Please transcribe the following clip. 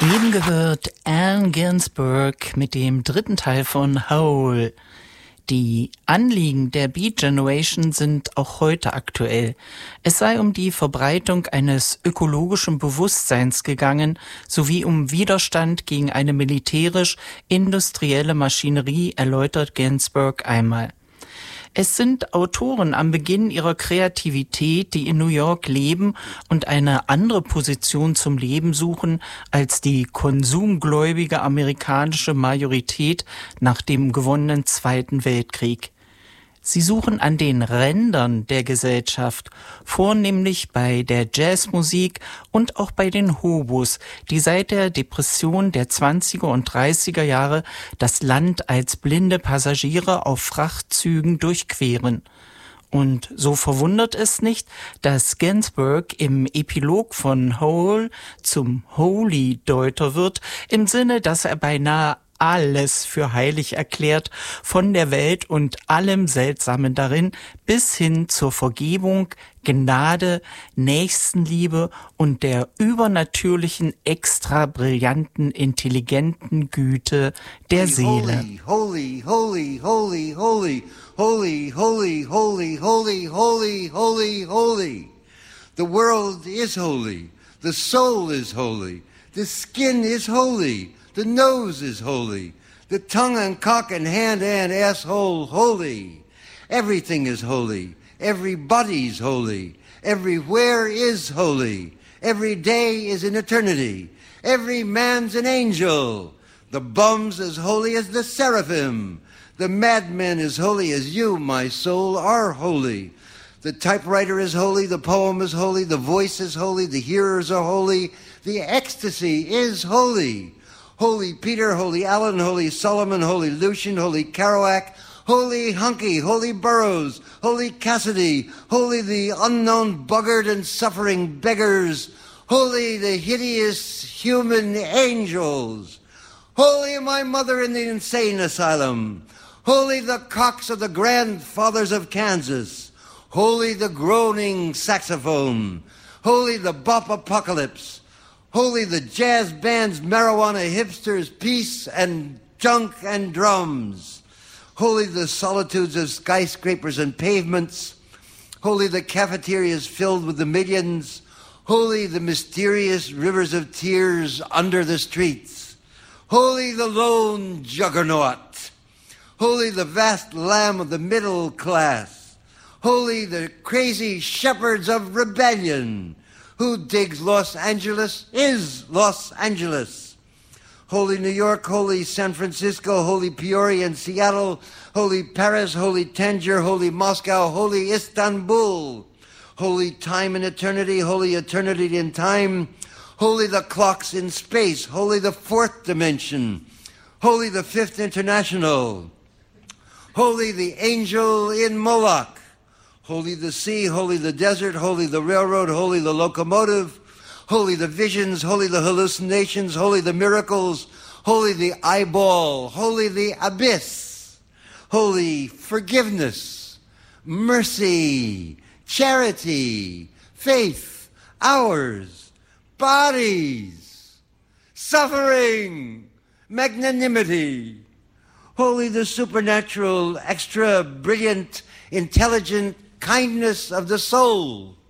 Eben gehört Allen Ginsberg mit dem dritten Teil von Hole. Die Anliegen der Beat Generation sind auch heute aktuell. Es sei um die Verbreitung eines ökologischen Bewusstseins gegangen, sowie um Widerstand gegen eine militärisch-industrielle Maschinerie, erläutert Ginsberg einmal. Es sind Autoren am Beginn ihrer Kreativität, die in New York leben und eine andere Position zum Leben suchen als die konsumgläubige amerikanische Majorität nach dem gewonnenen Zweiten Weltkrieg. Sie suchen an den Rändern der Gesellschaft, vornehmlich bei der Jazzmusik und auch bei den Hobos, die seit der Depression der 20er und 30er Jahre das Land als blinde Passagiere auf Frachtzügen durchqueren. Und so verwundert es nicht, dass Ginsberg im Epilog von Hole zum Holy-Deuter wird, im Sinne, dass er beinahe alles für heilig erklärt, von der Welt und allem Seltsamen darin, bis hin zur Vergebung, Gnade, Nächstenliebe und der übernatürlichen, extra brillanten, intelligenten Güte der Seele. Holy, holy, holy, holy, holy, holy, holy, holy, holy, holy, holy. The world is holy. The soul is holy. The skin is holy. The nose is holy. The tongue and cock and hand and asshole holy. Everything is holy. Everybody's holy. Everywhere is holy. Every day is an eternity. Every man's an angel. The bum's as holy as the seraphim. The madman is holy as you, my soul, are holy. The typewriter is holy. The poem is holy. The voice is holy. The hearers are holy. The ecstasy is holy. Holy Peter, Holy Alan, Holy Solomon, Holy Lucian, Holy Kerouac, Holy Hunky, Holy Burroughs, Holy Cassidy, Holy the unknown buggard and suffering beggars, Holy the hideous human angels, Holy my mother in the insane asylum, Holy the cocks of the grandfathers of Kansas, Holy the groaning saxophone, Holy the bop apocalypse, Holy the jazz bands, marijuana hipsters, peace and junk and drums. Holy the solitudes of skyscrapers and pavements. Holy the cafeterias filled with the millions. Holy the mysterious rivers of tears under the streets. Holy the lone juggernaut. Holy the vast lamb of the middle class. Holy the crazy shepherds of rebellion. Who digs Los Angeles is Los Angeles. Holy New York, holy San Francisco, holy Peoria and Seattle, holy Paris, holy Tangier, holy Moscow, holy Istanbul, holy time and eternity, holy eternity in time, holy the clocks in space, holy the fourth dimension, holy the fifth international, holy the angel in Moloch, holy the sea, holy the desert, holy the railroad, holy the locomotive, holy the visions, holy the hallucinations, holy the miracles, holy the eyeball, holy the abyss, holy forgiveness, mercy, charity, faith, hours, bodies, suffering, magnanimity, holy the supernatural, extra brilliant, intelligent kindness of the soul,